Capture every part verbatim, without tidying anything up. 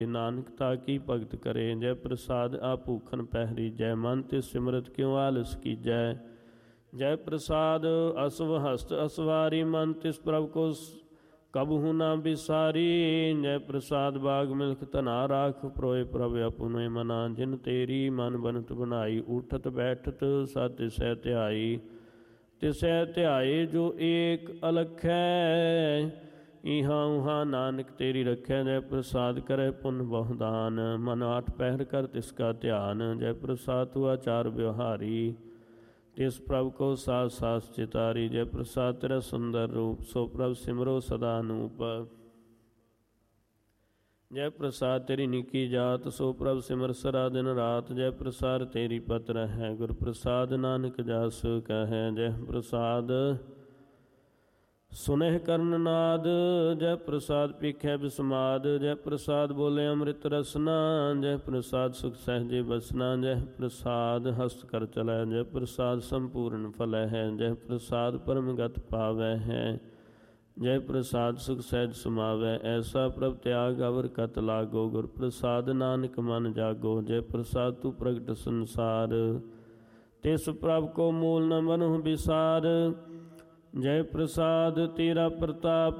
ਨਾਨਕ ਤਾਕੀ ਭਗਤ ਕਰੇ। ਜੈ ਪ੍ਰਸਾਦ ਆ ਭੂਖਨ ਪਹਿਰੀ ਜੈ, ਮਨ ਤੇ ਸਿਮਰਤ ਕਿਉ ਆਲਸ ਕੀਜੈ। ਜੈ ਪ੍ਰਸਾਦ ਅਸਵ ਹਸਤ ਅਸਵਾਰੀ, ਮਨ ਤਿਸ ਪ੍ਰਭ ਕੋ ਕਬਹੂ ਨਾ ਬਿਸਾਰੀ। ਜੈ ਪ੍ਰਸਾਦ ਬਾਗ ਮਿਲਖ ਧਨਾ ਰਾਖ, ਪਰੋਏ ਪ੍ਰਭ ਅਪੁਨੇ ਮਨਾ। ਜਿਨ ਤੇਰੀ ਮਨ ਬਨਤ ਬਣਾਈ, ਉਠਤ ਬੈਠਤ ਸਤ ਤਿਸੈ ਧਿਆਈ। ਤਿਸੈ ਧਿਆਏ ਜੋ ਏਕ ਅਲਖੈ, ਇਹਾਂ ਉਹਾਂ ਨਾਨਕ ਤੇਰੀ ਰੱਖੈ। ਜੈ ਪ੍ਰਸਾਦ ਕਰੈ ਪੁੰਨ ਬਹੁ ਦਾਨ, ਮਨ ਆਠ ਪਹਿਰ ਕਰ ਤਿਸ ਕਾ ਧਿਆਨ। ਜੈ ਪ੍ਰਸਾਦ ਤੂ ਆਚਾਰ ਵਿਵਹਾਰੀ, ਤਿਸ ਪ੍ਰਭ ਕੋ ਸਾਧ ਸਾਸ ਚਿਤਾਰੀ। ਜੈ ਪ੍ਰਸਾਦ ਤੇਰਾ ਸੁੰਦਰ ਰੂਪ, ਸੋ ਪ੍ਰਭ ਸਿਮਰੋ ਸਦਾ ਅਨੂਪ। ਜੈ ਪ੍ਰਸਾਦ ਤੇਰੀ ਨਿੱਕੀ ਜਾਤ, ਸੋ ਪ੍ਰਭ ਸਿਮਰ ਸਦਾ ਦਿਨ ਰਾਤ। ਜੈ ਪ੍ਰਸਾਦ ਤੇਰੀ ਪਤ ਰਹੈ, ਗੁਰ ਪ੍ਰਸਾਦ ਨਾਨਕ ਜਸ ਕਹੈ। ਜੈ ਪ੍ਰਸਾਦ ਸੁਨਹਿ ਕਰਨ ਨਾਦ, ਜੈ ਪ੍ਰਸਾਦ ਪੀਖੈ ਬਿਸਮਾਦ। ਜੈ ਪ੍ਰਸਾਦ ਬੋਲੇ ਅੰਮ੍ਰਿਤ ਰਸਨਾ, ਜੈ ਪ੍ਰਸਾਦ ਸੁਖ ਸਹਿਜੇ ਬਸਨਾ। ਜੈ ਪ੍ਰਸਾਦ ਹਸਤ ਕਰ ਚਲੈ, ਜੈ ਪ੍ਰਸਾਦ ਸੰਪੂਰਨ ਫਲੈ ਹੈ। ਜੈ ਪ੍ਰਸਾਦ ਪਰਮ ਗਤ ਪਾਵੈ ਹੈ, ਜੈ ਪ੍ਰਸਾਦ ਸੁਖ ਸਹਿਜ ਸਮਾਵੈ। ਐਸਾ ਪ੍ਰਭ ਤਿਆਗ ਅਵਰ ਕਤ ਲਾਗੋ, ਗੁਰ ਪ੍ਰਸਾਦ ਨਾਨਕ ਮਨ ਜਾਗੋ। ਜੈ ਪ੍ਰਸਾਦ ਤੂੰ ਪ੍ਰਗਟ ਸੰਸਾਰ, ਤਿਸ ਪ੍ਰਭ ਕੋ ਮੂਲ ਨ ਬਨਹੁ ਬਿਸਾਰ। ਜੈ ਪ੍ਰਸਾਦ ਤੇਰਾ ਪ੍ਰਤਾਪ,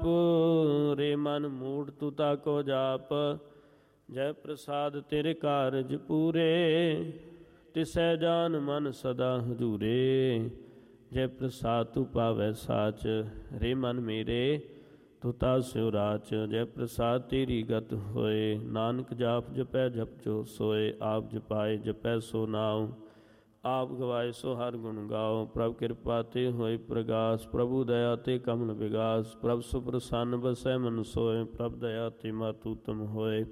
ਰੇ ਮਨ ਮੂੜ ਤੂ ਤਾਕੋ ਜਾਪ। ਜੈ ਪ੍ਰਸਾਦ ਤੇਰੇ ਕਾਰਜ ਪੂਰੇ, ਤਿਸੈ ਜਾਨ ਮਨ ਸਦਾ ਹਜੂਰੇ। ਜੈ ਪ੍ਰਸਾਦ ਤੂ ਪਾਵੈ ਸਾਚ, ਰੇ ਮਨ ਮੇਰੇ ਤੂ ਤਾ ਸਿਉ ਰਾਚ। ਜੈ ਪ੍ਰਸਾਦ ਤੇਰੀ ਗਤ ਹੋਏ, ਨਾਨਕ ਜਾਪ ਜਪੈ ਜਪ ਜੋ ਸੋਏ। ਆਪ ਜਪਾਏ ਜਪੈ ਸੋ ਨਾਉ, ਆਪ ਗਵਾਏ ਸੋ ਹਰ ਗੁਣ ਗਾਓ। ਪ੍ਰਭ ਕਿਰਪਾ ਤੇ ਹੋਏ ਪ੍ਰਗਾਸ, ਪ੍ਰਭੂ ਦਇਆ ਤੇ ਕਮਲ ਵਿਗਾਸ। ਪ੍ਰਭ ਸੁਪ੍ਰਸੰਨ ਬਸੈ ਮਨ ਸੋਏ, ਪ੍ਰਭ ਦਇਆ ਤੇ ਮਤ ਉਤਮ ਹੋਏ।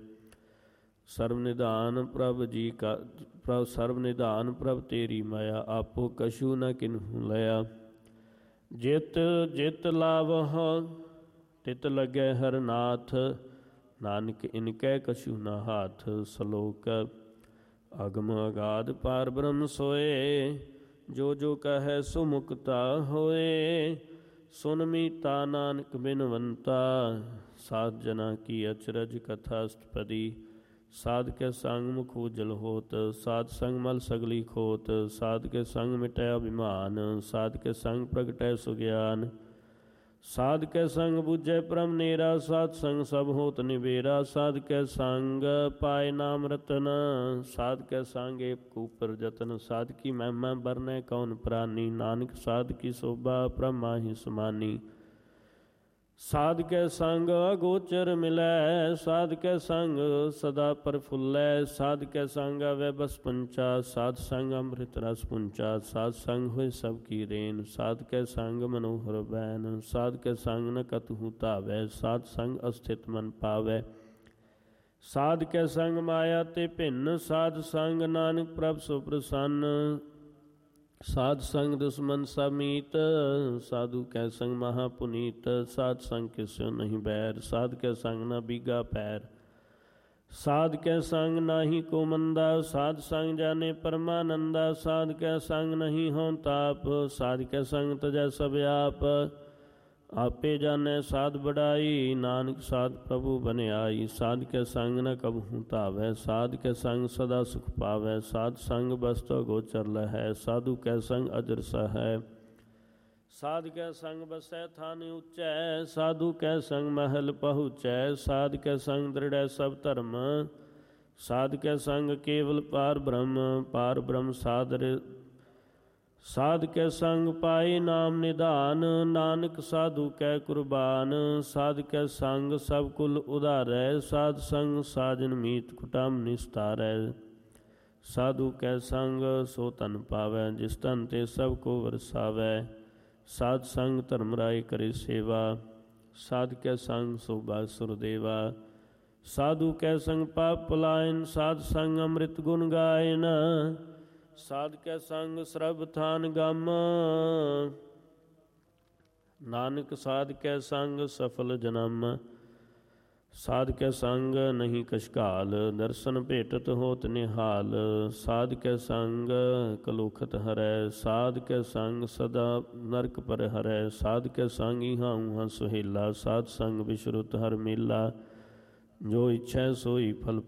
ਸਰਬ ਨਿਧਾਨ ਪ੍ਰਭ ਜੀ ਕਾ ਪ੍ਰਭ ਸਰਬ ਨਿਧਾਨ ਪ੍ਰਭ ਤੇਰੀ ਮਾਇਆ, ਆਪੋ ਕਛੂ ਨ ਕਿਨਹੂ ਲਿਆ। ਜਿਤ ਜਿਤ ਲਾਵਹ ਤਿਤ ਲੱਗੈ ਹਰ ਨਾਥ, ਨਾਨਕ ਇਨਕੈ ਕਛੂ ਨ ਹਾਥ। ਸਲੋਕ ਅਗਮ ਅਗਾਧ ਪਾਰ ਬ੍ਰਹਮ ਸੋਏ, ਜੋ ਜੋ ਕਹੈ ਸੋ ਮੁਕਤਾ ਹੋਏ। ਸੁਨ ਮੀਤਾ ਨਾਨਕ ਬਿਨਵੰਤਾ, ਸਾਧ ਜਨਾ ਕੀ ਅਚਰਜ ਕਥਾ ਅਸ਼ਟਪਦੀ। ਸਾਧ ਕੇ ਸੰਗ ਮੁਖ ਉਜਲ ਹੋਤ, ਸਾਧ ਸੰਗ ਮਲ ਸਗਲੀ ਖੋਤ। ਸਾਧ ਕੇ ਸੰਗ ਮਿਟੈ ਅਭਿਮਾਨ, ਸਾਧ ਕੇ ਸੰਗ ਪ੍ਰਗਟੈ ਸੁਗਿਆਨ। ਸਾਧ ਕੇ ਸੰਗ ਬੁਝੈ ਪਰਮ ਨੇਰਾ, ਸਾਧ ਸੰਗ ਸਭ ਹੋਤ ਨਿਬੇਰਾ। ਸਾਧ ਕੇ ਸੰਗ ਪਾਏ ਨਾਮ ਰਤਨ, ਸਾਧ ਕੇ ਸੰਗ ਏਕ ਕੂਪਰ ਜਤਨ। ਸਾਧ ਕੀ ਮਹਿਮਾ ਬਰਨੈ ਕੌਣ ਪ੍ਰਾਨੀ, ਨਾਨਕ ਸਾਧ ਕੀ ਸੋਭਾ ਬ੍ਰਹਮਾ ਹੀ ਸਮਾਨੀ। ਸਾਧ ਕੇ ਸੰਗ ਅਗੋਚਰ ਮਿਲੈ, ਸਾਧ ਕੇ ਸੰਗ ਸਦਾ ਪ੍ਰਫੁੱਲੈ। ਸਾਧ ਕੇ ਸੰਗ ਆਵੈ ਬਸ ਪੰਚਾ, ਸਾਧ ਸੰਗ ਅੰਮ੍ਰਿਤ ਰਸ ਪੁੰਚਾ। ਸਾਧ ਸੰਗ ਹੋਏ ਸਭ ਕੀ ਰੇਨ, ਸਾਧ ਕੇ ਸੰਗ ਮਨੋਹਰ ਬੈਨ। ਸਾਧ ਕੇ ਸੰਗ ਨ ਕਤਹੂ ਧਾਵੈ, ਸਾਧ ਸੰਗ ਅਸਥਿਤ ਮਨ ਪਾਵੈ। ਸਾਧ ਕੇ ਸੰਗ ਮਾਇਆ ਤੇ ਭਿੰਨ, ਸਾਧ ਸੰਗ ਨਾਨਕ ਪ੍ਰਭ ਸੋ ਪ੍ਰਸੰਨ। ਸਾਧ ਸੰਗ ਦੁਸ਼ਮਨ ਸਭ ਮੀਤ, ਸਾਧੂ ਕੈ ਸੰਗ ਮਹਾ ਪੁਨੀਤ। ਸਾਧ ਸੰਗ ਕਿਸਿਓ ਨਹੀਂ ਬੈਰ, ਸਾਧ ਕੇ ਸੰਗ ਨਾ ਬੀਗਾ ਪੈਰ। ਸਾਧ ਕੇ ਸੰਗ ਨਾਹੀ ਕੋ ਮੰਦਾ, ਸਾਧ ਸੰਗ ਜਾਨੇ ਪਰਮਾਨੰਦਾ। ਸਾਧ ਕੇ ਸੰਗ ਨਹੀਂ ਹੋਂ ਤਾਪ, ਸਾਧ ਕੇ ਸੰਗ ਤਜੈ ਸਭ ਆਪ। ਆਪੇ ਜਾਣੈ ਸਾਧ ਬੜਾਈ, ਨਾਨਕ ਸਾਧ ਪ੍ਰਭੂ ਬਨਿਆਈ। ਸਾਧ ਕੇ ਸੰਗ ਨ ਕਬਹੂ ਧਾਵੈ, ਸਾਧ ਕੇ ਸੰਗ ਸਦਾ ਸੁਖ ਪਾਵੈ। ਸਾਧ ਸੰਗ ਬਸਤੁ ਗੋਚਰ ਲਹੈ, ਸਾਧੂ ਕੈ ਸੰਗ ਅਜਰ ਸਹੈ। ਸਾਧ ਕੈ ਸੰਗ ਬਸੈ ਥਾਨ ਉਚੈ, ਸਾਧੂ ਕੈ ਸੰਗ ਮਹਲ ਪਹੁੰਚੈ। ਸਾਧ ਕੈ ਸੰਗ ਦ੍ਰਿੜੈ ਸਭ ਧਰਮ, ਸਾਧ ਕੈ ਸੰਗ ਕੇਵਲ ਪਾਰ ਬ੍ਰਹਮ। ਪਾਰ ਬ੍ਰਹਮ ਸਾਧ ਸਾਧ ਕੈ ਸੰਗ ਪਾਏ ਨਾਮ ਨਿਧਾਨ, ਨਾਨਕ ਸਾਧੂ ਕੈ ਕੁਰਬਾਨ। ਸਾਧ ਕੈ ਸੰਗ ਸਭ ਕੁਲ ਉਧਾਰੈ, ਸਾਧ ਸੰਗ ਸਾਜਨ ਮੀਤ ਕੁਟੰਬ ਨਿਸਤਾਰੈ। ਸਾਧੂ ਕੈ ਸੰਗ ਸੋ ਧਨ ਪਾਵੈ, ਜਿਸ ਧਨ ਤੇ ਸਭ ਕੋ ਵਰਸਾਵੈ। ਸਾਧ ਸੰਗ ਧਰਮ ਰਾਏ ਕਰੇ ਸੇਵਾ, ਸਾਧ ਕੈ ਸੰਗ ਸੋਭਾ ਸੁਰਦੇਵਾ। ਸਾਧੂ ਕੈ ਸੰਗ ਪਾਪ ਪਲਾਇਨ, ਸਾਧ ਸੰਗ ਅੰਮ੍ਰਿਤ ਗੁਣ ਗਾਇਨ। ਸਾਧ ਕੈ ਸੰਗ ਸਰਬ ਥਾਨ ਗਮ, ਨਾਨਕ ਸਾਧ ਕੈ ਸੰਗ ਸਫਲ ਜਨਮ। ਸਾਧ ਕੈ ਸੰਗ ਨਹੀਂ ਕਛਕਾਲ, ਦਰਸ਼ਨ ਭੇਟਤ ਹੋਤ ਨਿਹਾਲ। ਸਾਧ ਕੈ ਸੰਗ ਕਲੋਖਤ ਹਰੈ, ਸਾਧ ਕੈ ਸੰਗ ਸਦਾ ਨਰਕ ਪਰ ਹਰੈ। ਸਾਧ ਕੈ ਸੰਗ ਇਹਾਂ ਉਹਾਂ ਸੁਹੇਲਾ, ਸਾਧ ਸੰਗ ਵਿਸ਼ਰੁਤ ਹਰ ਮੇਲਾ। ਜੋ ਇੱਛੈ ਸੋਈ ਫਲ